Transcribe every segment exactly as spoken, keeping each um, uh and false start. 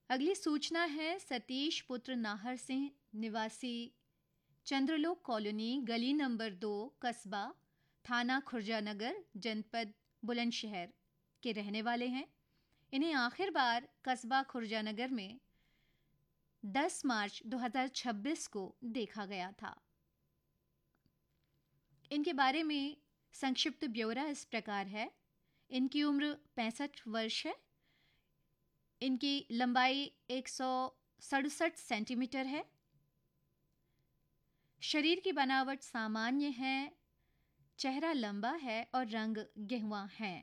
अगली सूचना है सतीश पुत्र नाहर सिंह निवासी चंद्रलोक कॉलोनी गली नंबर दो कस्बा थाना खुर्जानगर जनपद बुलंदशहर के रहने वाले हैं। इन्हें आखिर बार कस्बा खुर्जानगर में दस मार्च दो हज़ार छब्बीस को देखा गया था। इनके बारे में संक्षिप्त ब्यौरा इस प्रकार है। इनकी उम्र पैंसठ वर्ष है। इनकी लंबाई एक सौ सड़सठ सेंटीमीटर है। शरीर की बनावट सामान्य है, चेहरा लंबा है और रंग गेहुआ है।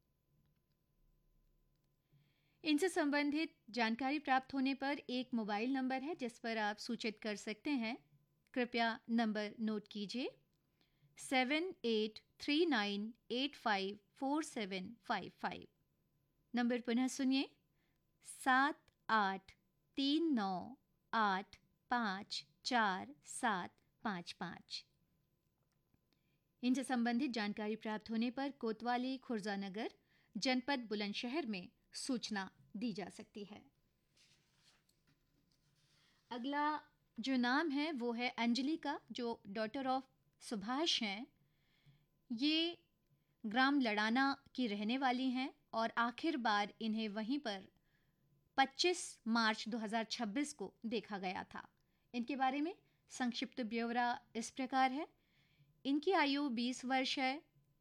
इनसे संबंधित जानकारी प्राप्त होने पर एक मोबाइल नंबर है जिस पर आप सूचित कर सकते हैं। कृपया नंबर नोट कीजिए seven eight three nine eight five four seven five five. Number पुनः सुनिए सात आठ तीन नौ आठ पाँच चार सात पाँच पाँच। इनसे संबंधित जानकारी प्राप्त होने पर कोतवाली खुर्जानगर जनपद बुलंदशहर में सूचना दी जा सकती है। अगला जो नाम है वो है अंजलि का, जो डॉटर ऑफ सुभाष हैं। ये ग्राम लड़ाना की रहने वाली हैं और आखिर बार इन्हें वहीं पर पच्चीस मार्च दो हज़ार छब्बीस को देखा गया था। इनके बारे में संक्षिप्त ब्यौरा इस प्रकार है। इनकी आयु बीस वर्ष है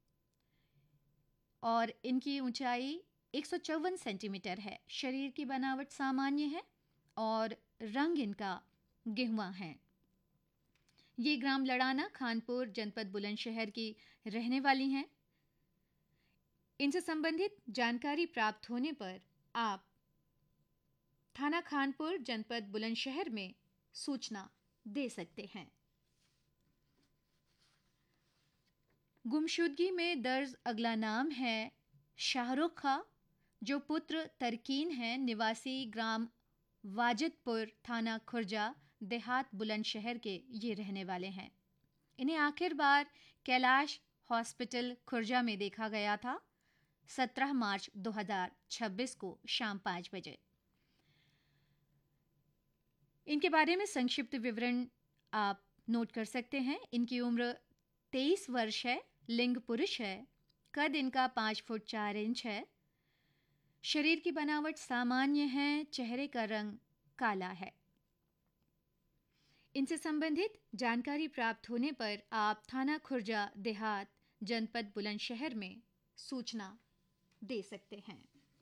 और इनकी ऊंचाई एक सौ चौवन सेंटीमीटर है। शरीर की बनावट सामान्य है और रंग इनका गेहुआ है। ये ग्राम लड़ाना खानपुर जनपद बुलंदशहर की रहने वाली हैं। इनसे संबंधित जानकारी प्राप्त होने पर आप थाना खानपुर जनपद बुलंदशहर में सूचना दे सकते हैं। गुमशुदगी में दर्ज अगला नाम है शाहरुख खां, जो पुत्र तरकीन हैं, निवासी ग्राम वाजिदपुर थाना खुर्जा देहात बुलंदशहर के ये रहने वाले हैं। इन्हें आखिर बार कैलाश हॉस्पिटल खुर्जा में देखा गया था सत्रह मार्च दो हज़ार छब्बीस को शाम पाँच बजे। इनके बारे में संक्षिप्त विवरण आप नोट कर सकते हैं। इनकी उम्र तेईस वर्ष है, लिंग पुरुष है, कद इनका पाँच फुट चार इंच है। शरीर की बनावट सामान्य है, चेहरे का रंग काला है। इनसे संबंधित जानकारी प्राप्त होने पर आप थाना खुर्जा देहात जनपद बुलंदशहर में सूचना दे सकते हैं।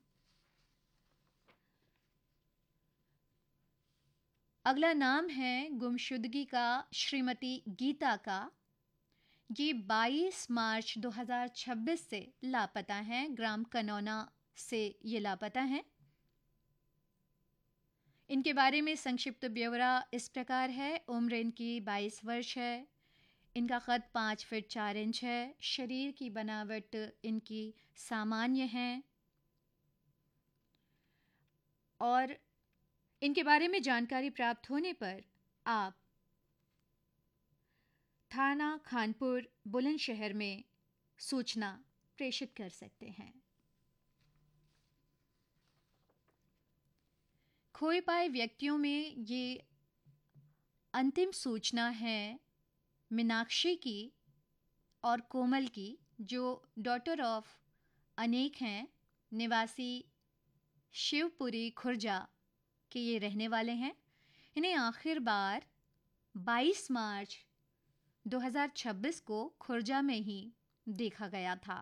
अगला नाम है गुमशुदगी का श्रीमती गीता का। ये बाईस मार्च दो हज़ार छब्बीस से लापता हैं। ग्राम कनौना से ये लापता हैं। इनके बारे में संक्षिप्त ब्यौरा इस प्रकार है। उम्र इनकी बाईस वर्ष है। इनका कद पाँच फीट चार इंच है। शरीर की बनावट इनकी सामान्य है और इनके बारे में जानकारी प्राप्त होने पर आप थाना खानपुर बुलंदशहर में सूचना प्रेषित कर सकते हैं। खोए पाए व्यक्तियों में ये अंतिम सूचना है मीनाक्षी की और कोमल की, जो डॉटर ऑफ अनेक हैं, निवासी शिवपुरी खुर्जा के ये रहने वाले हैं। इन्हें आखिर बार बाईस मार्च दो हज़ार छब्बीस को खुर्जा में ही देखा गया था।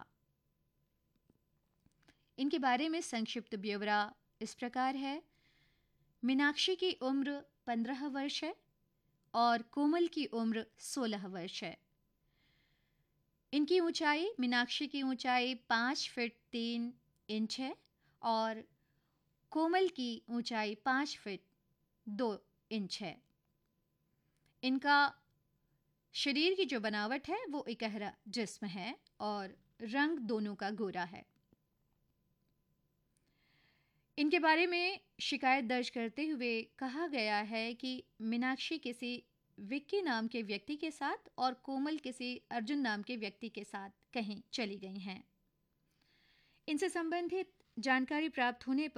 इनके बारे में संक्षिप्त ब्यौरा इस प्रकार है। मीनाक्षी की उम्र पंद्रह वर्ष है और कोमल की उम्र सोलह वर्ष है। इनकी ऊंचाई, मीनाक्षी की ऊंचाई पाँच फीट तीन इंच है और कोमल की ऊंचाई पाँच फीट दो इंच है। इनका शरीर की जो बनावट है वो इकहरा जिस्म है और रंग दोनों का गोरा है। इनके बारे में शिकायत दर्ज करते हुए कहा गया है कि मीनाक्षी किसी विक्की नाम के व्यक्ति के साथ और कोमल किसी अर्जुन नाम के व्यक्ति के साथ कहीं चली गई हैं। इनसे संबंधित जानकारी प्राप्त होने पर